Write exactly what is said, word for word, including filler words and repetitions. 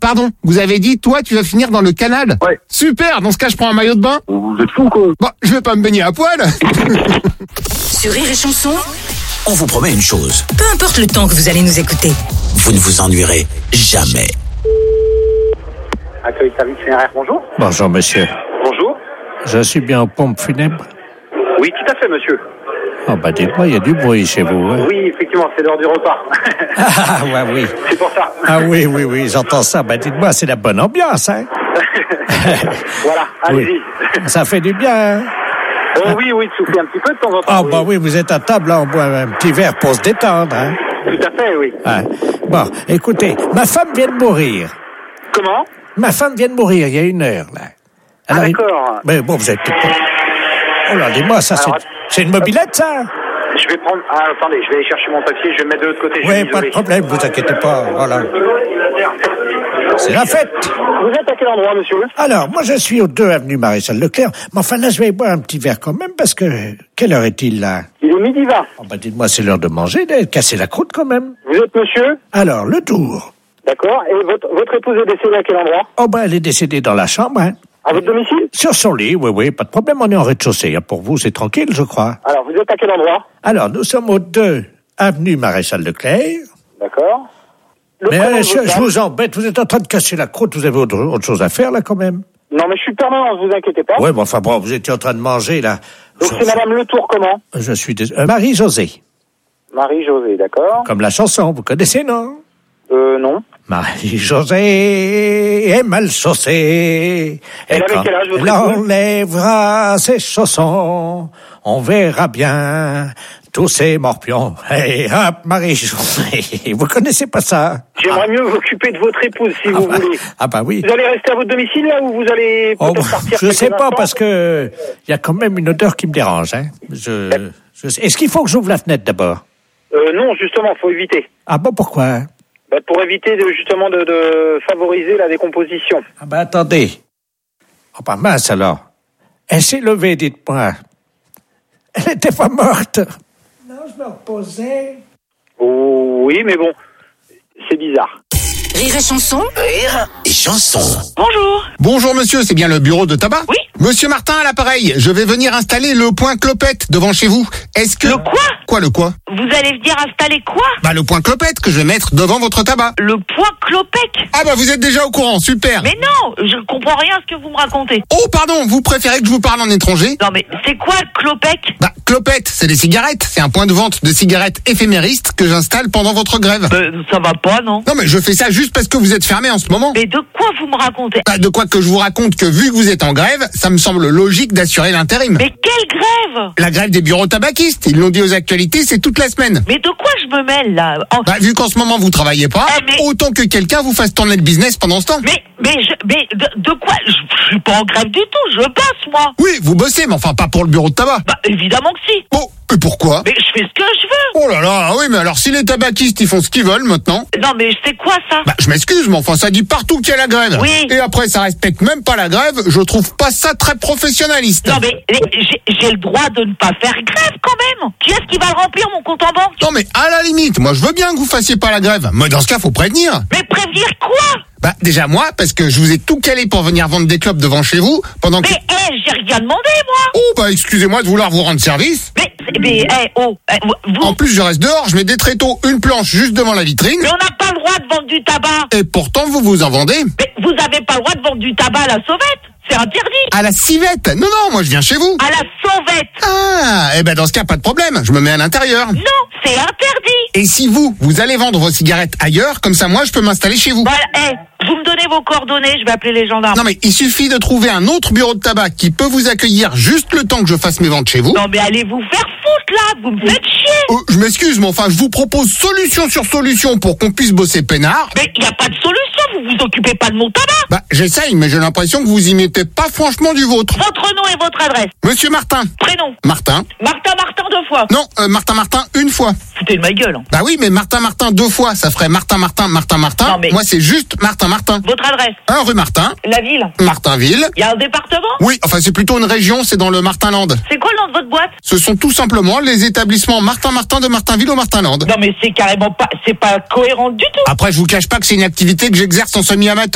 pardon, vous avez dit, toi, tu vas finir dans le canal? Ouais. Super, dans ce cas, je prends un maillot de bain. Vous êtes fou, quoi. Bon, je vais pas me baigner à poil. Sur Rire et Chanson, On vous promet une chose, peu importe le temps que vous allez nous écouter. vous ne vous ennuierez jamais. Accueil service funéraire, bonjour. Bonjour monsieur, Bonjour. je suis bien aux pompes funèbres. Oui, tout à fait, monsieur. Oh bah dites-moi, il y a du bruit chez vous. Hein? Oui, effectivement, c'est l'heure du repas. Ah ouais, oui. C'est pour ça. Ah oui, oui, oui, j'entends ça. Bah dites-moi, c'est la bonne ambiance, hein? Voilà, allez-y. Oui. Ça fait du bien, hein? Oh oui, oui, de souffler un petit peu de temps en temps. Ah bah oui, vous êtes à table, là, on boit un petit verre pour se détendre, hein? Tout à fait, oui. Ah. Bon, écoutez, ma femme vient de mourir. Comment? Ma femme vient de mourir il y a une heure, là. Ah, Alors, il- d'accord. Mais bon, vous êtes tout... Oh là, dis-moi, ça, c'est... Alors, c'est une mobilette, ça? Je vais prendre... Ah, attendez, je vais aller chercher mon papier, je vais me mettre de l'autre côté. je Oui, suis pas de désolé. problème, vous inquiétez pas, voilà. C'est la fête. Vous êtes à quel endroit, monsieur? Alors, moi, je suis aux deux avenue Maréchal Leclerc, mais enfin, là, je vais boire un petit verre quand même, parce que... Quelle heure est-il, là? Il est midi vingt. Oh, bah, dites-moi, c'est l'heure de manger, de casser la croûte, quand même. Vous êtes monsieur? Alors, le tour. D'accord. Et votre, votre épouse est décédée à quel endroit? Oh, ben, elle est décédée dans la chambre, hein. À votre domicile? Sur son lit, oui, oui, pas de problème, on est en rez-de-chaussée. hein. Pour vous, c'est tranquille, je crois. Alors, vous êtes à quel endroit? Alors, nous sommes aux deux avenue Maréchal Leclerc. D'accord. Le Mais prénom euh, de je, votre je femme? vous embête, vous êtes en train de casser la croûte, vous avez autre, autre chose à faire, là, quand même. Non, mais je suis permanent, ne vous inquiétez pas. Ouais, bon, enfin, bon, vous étiez en train de manger, là. Donc, Je, c'est madame Le Tour, comment? je suis désolé. Euh, Marie-Josée, Marie-Josée, d'accord. comme la chanson, vous connaissez, non? Euh, non. Marie-Josée est mal chaussée. Elle Et avait quand quel âge, votre elle épouse enlèvera ses chaussons, on verra bien tous ces morpions. Hey, hop, Marie-Josée. Vous connaissez pas ça? J'aimerais mieux m'occuper de votre épouse, si Ah vous bah, voulez. ah bah oui. Vous allez rester à votre domicile, là, ou vous allez Oh, peut-être partir je quelques sais pas, instants? parce que il y a quand même une odeur qui me dérange. Hein. Je, je sais- Est-ce qu'il faut que j'ouvre la fenêtre d'abord? Euh, non, justement, faut éviter. Ah bon, pourquoi? Bah, pour éviter, de, justement, de, de favoriser la décomposition. Ah ben attendez. Oh bah mince alors. Elle s'est levée, dites-moi. Elle n'était pas morte. Non, je me reposais. Oh, oui, mais bon, c'est bizarre. Rire et Chanson, Rire et chanson. bonjour. Bonjour monsieur, c'est bien le bureau de tabac? Oui. Monsieur Martin à l'appareil, je vais venir installer le point clopette devant chez vous. Est-ce que... Le quoi? Quoi le quoi? Vous allez venir installer quoi? Bah le point clopette que je vais mettre devant votre tabac. Le point Clopec? Ah bah vous êtes déjà au courant, super. Mais non, je comprends rien à ce que vous me racontez. Oh pardon, vous préférez que je vous parle en étranger? Non mais c'est quoi Clopec? Bah clopette, c'est des cigarettes, c'est un point de vente de cigarettes éphéméristes que j'installe pendant votre grève. Euh, ça va pas, non? Non mais je fais ça juste parce que vous êtes fermé en ce moment. Mais de quoi vous me racontez? Bah, de quoi que je vous raconte que vu que vous êtes en grève, ça me semble logique d'assurer l'intérim. Mais quelle grève? La grève des bureaux tabaquistes, ils l'ont dit aux actualités, c'est toute la semaine. Mais de quoi je me mêle là? En- Bah, vu qu'en ce moment vous travaillez pas, Eh, mais- autant que quelqu'un vous fasse tourner le business pendant ce temps. Mais, mais, je, mais de, de quoi? Je, je suis pas en grève du tout, je bosse moi. Oui, vous bossez, mais enfin pas pour le bureau de tabac. Bah évidemment que si. Bon, et pourquoi? Mais je fais ce que je veux. Oh là là, oui, mais alors si les tabaquistes ils font ce qu'ils veulent maintenant, Non mais c'est quoi ça? bah je m'excuse, mais enfin ça dit partout qu'il y a la grève. Oui. Et après ça respecte même pas la grève, je trouve pas ça très professionnaliste. Non mais mais j'ai j'ai le droit de ne pas faire grève quand même. Qui est-ce qui va le remplir mon compte en banque? Non mais à la limite, moi je veux bien que vous fassiez pas la grève, mais dans ce cas faut prévenir. Mais prévenir quoi? Bah déjà moi, parce que je vous ai tout calé pour venir vendre des clopes devant chez vous, pendant que... Mais hé, j'ai rien demandé moi. Oh bah excusez-moi de vouloir vous rendre service. Mais mais hé, oh, eh, vous. En plus je reste dehors, je mets des tréteaux, une planche juste devant la vitrine, Mais on n'a pas le droit de vendre du tabac. et pourtant vous vous en vendez. Mais vous avez pas le droit de vendre du tabac à la sauvette. C'est interdit. À la civette. Non, non, moi je viens chez vous. À la sauvette. Ah, eh ben dans ce cas, pas de problème, je me mets à l'intérieur. Non, c'est interdit. Et si vous, vous allez vendre vos cigarettes ailleurs, comme ça moi je peux m'installer chez vous. Voilà, hé, vous me donnez vos coordonnées, je vais appeler les gendarmes. Non mais il suffit de trouver un autre bureau de tabac qui peut vous accueillir juste le temps que je fasse mes ventes chez vous. Non mais allez vous faire foutre là, vous me faites chier. Euh, je m'excuse, mais enfin je vous propose solution sur solution pour qu'on puisse bosser peinard. Mais il n'y a pas de solution, vous vous occupez pas de mon tabac. Bah j'essaye, mais j'ai l'impression que vous y mettez pas franchement du vôtre. Votre nom et votre adresse. Monsieur Martin. Prénom. Martin. Martin Martin deux fois. Non, euh, Martin Martin une fois. Foutez de ma gueule. Bah oui, mais Martin Martin deux fois, ça ferait Martin Martin Martin Martin. Non, mais- Moi c'est juste Martin Martin. Votre adresse. Un rue Martin, La ville. Martinville. Il y a un département. Oui, enfin c'est plutôt une région, c'est dans le Martinland. C'est quoi le nom de votre boîte? Ce sont tout simplement les établissements Martin Martin de Martinville au Martinland. Non mais c'est carrément pas, c'est pas cohérent du tout. Après, je vous cache pas que c'est une activité que j'exerce en semi-amateur.